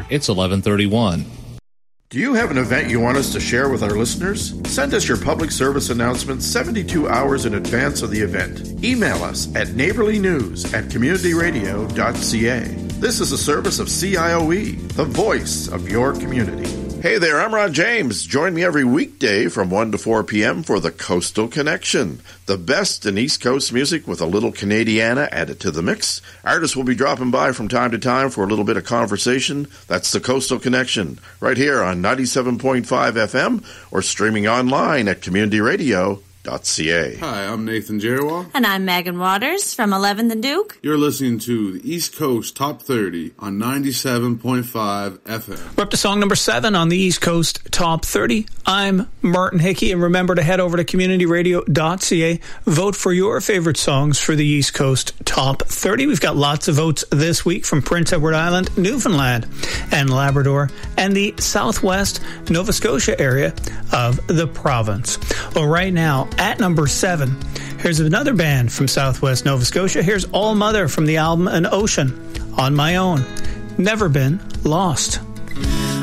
It's 11:31. Do you have an event you want us to share with our listeners? Send us your public service announcement 72 hours in advance of the event. Email us at neighborlynews@communityradio.ca. This is a service of CIOE, the voice of your community. Hey there, I'm Ron James. Join me every weekday from 1 to 4 p.m. for the Coastal Connection, the best in East Coast music with a little Canadiana added to the mix. Artists will be dropping by from time to time for a little bit of conversation. That's the Coastal Connection, right here on 97.5 FM or streaming online at communityradio.ca. Hi, I'm Nathan Jerwa. And I'm Megan Waters from 11th and Duke. You're listening to the East Coast Top 30 on 97.5 FM. We're up to song number 7 on the East Coast Top 30. I'm Martin Hickey, and remember to head over to communityradio.ca. Vote for your favorite songs for the East Coast Top 30. We've got lots of votes this week from Prince Edward Island, Newfoundland, and Labrador, and the southwest Nova Scotia area of the province. Well, right now, at number 7, here's another band from southwest Nova Scotia. Here's All Mother from the album An Ocean. On My Own. Never Been Lost.